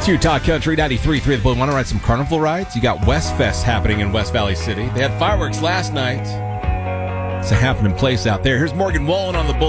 It's Utah Country 93.3 The Bull. Want to ride some carnival rides? You got West Fest happening in West Valley City. They had fireworks last night. It's a happening place out there. Here's Morgan Wallen on the Bull.